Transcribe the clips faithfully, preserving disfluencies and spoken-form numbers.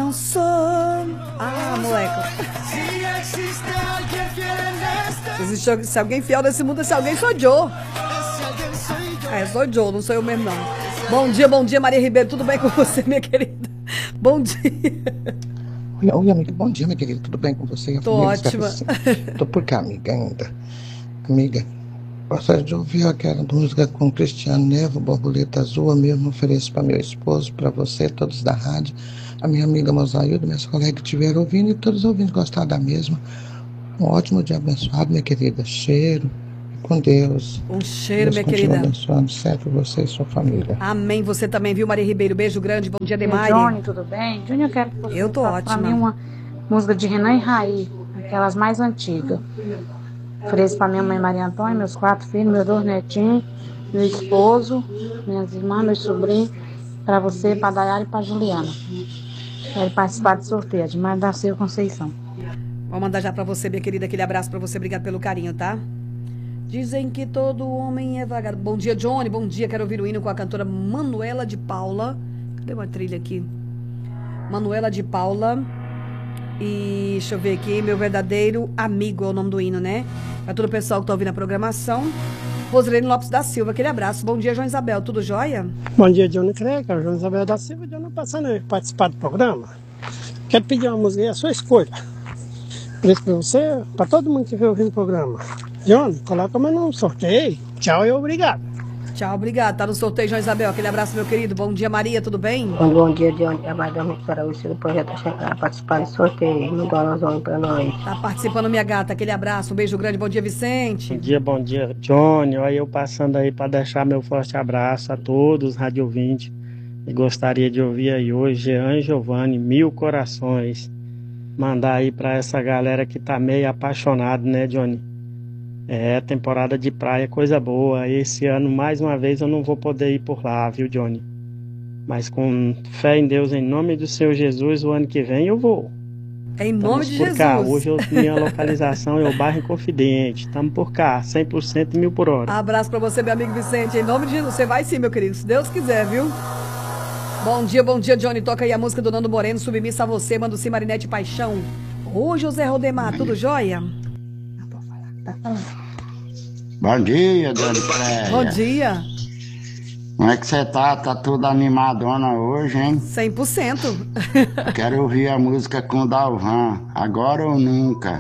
não sou. Ah, moleque. Se, se alguém fiel nesse mundo, se alguém sou Joe. É, sou Joe, não sou eu mesmo, não. Bom dia, bom dia, Maria Ribeiro. Tudo bem com você, minha querida? Bom dia. Oi, oi, amiga. Bom dia, minha querida. Tudo bem com você? Tô ótima. Tô por cá, amiga, ainda. Amiga, gostaria de ouvir aquela música com Cristiano Nevo, Borboleta Azul. Eu mesmo ofereço para meu esposo, para você, todos da rádio, a minha amiga Mosailda, minhas colegas que estiveram ouvindo e todos os ouvintes gostaram da mesma. Um ótimo dia abençoado, minha querida. Cheiro. Com Deus. Um cheiro, Deus minha querida. abençoando sempre você e sua família. Amém. Você também, viu, Maria Ribeiro? Beijo grande. Bom dia, Demari. Johnny, tudo bem? Johnny, eu quero que você eu tô faça ótima. pra mim uma música de Renan e Raí, aquelas mais antigas. Ofereço pra minha mãe Maria Antônia, meus quatro filhos, meus dois netinhos, meu esposo, minhas irmãs, meus sobrinhos, pra você, pra Dayara e pra Juliana. Quero participar do sorteio, de Mar da Silva Conceição. Vou mandar já pra você, minha querida, aquele abraço pra você. Obrigado pelo carinho, tá? Dizem que todo homem é vagabundo. Bom dia, Johnny. Bom dia. Quero ouvir o hino com a cantora Manuela de Paula. Cadê uma trilha aqui? Manuela de Paula. E deixa eu ver aqui. Meu verdadeiro amigo é o nome do hino, né? Pra todo o pessoal que tá ouvindo a programação. Rosilene Lopes da Silva. Aquele abraço. Bom dia, João Isabel. Tudo jóia? Bom dia, Johnny Creca. João Isabel da Silva. Johnny passando aí participar do programa. Quero pedir uma música aí, a sua escolha. Por isso pra você, pra todo mundo que veio ouvindo o programa. Johnny, coloca meu nome no sorteio. Tchau e obrigado. Tchau, obrigado. Tá no sorteio, João Isabel. Aquele abraço, meu querido. Bom dia, Maria. Tudo bem? Bom, bom dia, Johnny. Trabalho da Mente para o projeto chegar a participar do sorteio. Não dá nós vamos pra nós. Tá participando, minha gata. Aquele abraço. Um beijo grande. Bom dia, Vicente. Bom dia, bom dia, Johnny. Olha eu passando aí para deixar meu forte abraço a todos, rádio ouvintes. E gostaria de ouvir aí hoje Jean Giovanni, Mil Corações. Mandar aí para essa galera que tá meio apaixonado, né, Johnny? É, temporada de praia, coisa boa. Esse ano, mais uma vez, eu não vou poder ir por lá, viu, Johnny? Mas com fé em Deus, em nome do Senhor Jesus, o ano que vem eu vou. Em nome Estamos de por Jesus. Cá. Hoje eu, minha localização é o bairro Confidente. Estamos por cá, cem por cento, mil por hora. Abraço pra você, meu amigo Vicente. Em nome de Jesus, você vai sim, meu querido, se Deus quiser, viu? Bom dia, bom dia, Johnny. Toca aí a música do Nando Moreno, Submissa a Você, manda o Marinete Paixão. Ô, José Rodemar, tudo jóia? Bom dia, Dona Cléia. Bom dia. Como é que você tá? Tá tudo animadona hoje, hein? cem por cento. Quero ouvir a música com o Dalvan, Agora ou Nunca.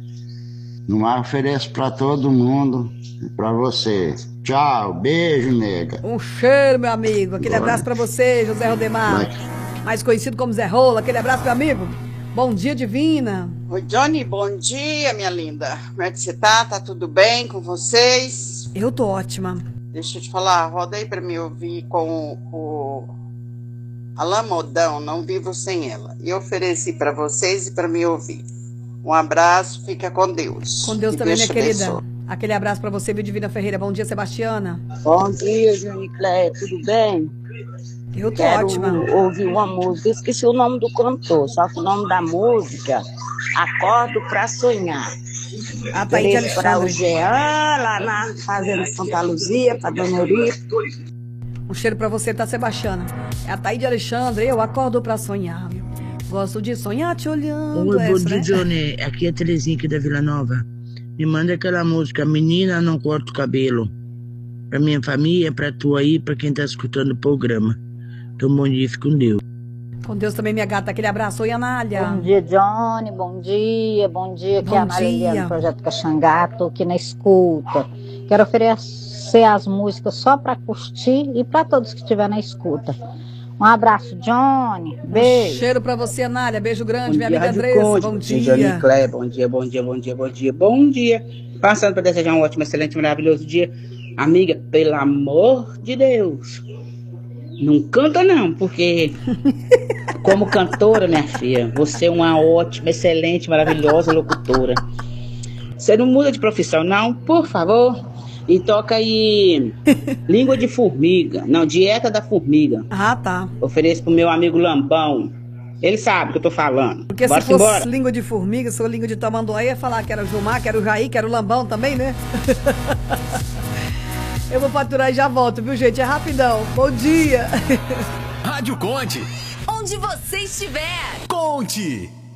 No mar ofereço pra todo mundo e pra você. Tchau, beijo, nega. Um cheiro, meu amigo. Aquele Bora. abraço pra você, José Rodemar. Vai. Mais conhecido como Zé Rola. Aquele abraço, meu amigo. Bom dia, Divina. Oi, Johnny, bom dia, minha linda. Como é que você tá? Tá tudo bem com vocês? Eu tô ótima. Deixa eu te falar, roda aí pra me ouvir com o Alain Modão, Não Vivo Sem Ela. E eu ofereci pra vocês e pra me ouvir. Um abraço, fica com Deus. Com Deus Que também, Deus minha te querida. abençoe. Aquele abraço pra você, viu, Divina Ferreira. Bom dia, Sebastiana. Bom dia, Johnny Cléia. Tudo bem? Eu tô Quero ótima. ouvir uma música. Esqueci o nome do cantor, só que o nome da música, Acordo pra Sonhar. A Thaíde Ofereço para o Alexandre. Jean, lá na Fazenda Santa Luzia, para Dona Eurico. Um cheiro pra você, tá, Sebastiana? É a Thaíde Alexandre. Eu acordo pra sonhar, viu? Gosto de sonhar te olhando. Oi, bom essa, dia, né? Johnny. Aqui é a Terezinha aqui da Vila Nova. Me manda aquela música, Menina Não Corta o Cabelo. Pra minha família, pra tu aí, pra quem tá escutando o programa. Então, bom dia, fique com Deus. Com Deus também, minha gata. Aquele abraço. Oi, Anália. Bom dia, Johnny. Bom dia, bom dia. Aqui Bom é a Maria dia. do Projeto Caxangá. Tô aqui na escuta. Quero oferecer as músicas só para curtir e para todos que estiverem na escuta. Um abraço, Johnny. Beijo. Cheiro pra você, Anália. Beijo grande, minha amiga Rádio Andressa. Conde, Bom Johnny dia. Cléia, bom dia, bom dia, bom dia, bom dia, bom dia. Passando para desejar um ótimo, excelente, maravilhoso dia. Amiga, pelo amor de Deus, não canta não, porque como cantora, minha filha, você é uma ótima, excelente, maravilhosa locutora. Você não muda de profissão, não, por favor. E toca aí Língua de Formiga, não, Dieta da Formiga. Ah, tá. Ofereço pro meu amigo Lambão. Ele sabe o que eu tô falando. Porque Bora se fosse embora. língua de formiga, se for língua de tamanduá, ia falar que era o Gilmar, que era o Jair, que era o Lambão também, né? Eu vou faturar e já volto, viu, gente? É rapidão. Bom dia. Rádio Conte. Onde você estiver. Conte!